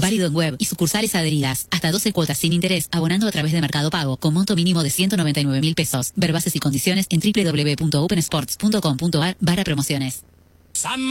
Válido en web y sucursales adheridas. Hasta 12 cuotas sin interés, abonando a través de Mercado Pago, con monto mínimo de 199.000 pesos. Ver bases y condiciones en www.opensports.com.ar/promociones.